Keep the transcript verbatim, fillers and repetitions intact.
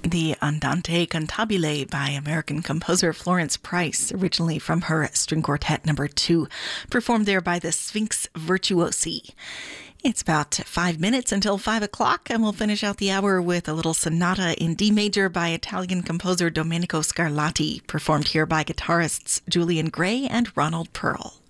The Andante Cantabile by American composer Florence Price, originally from her String Quartet number two, performed there by the Sphinx Virtuosi. It's about five minutes until five o'clock, and we'll finish out the hour with a little sonata in D major by Italian composer Domenico Scarlatti, performed here by guitarists Julian Gray and Ronald Pearl.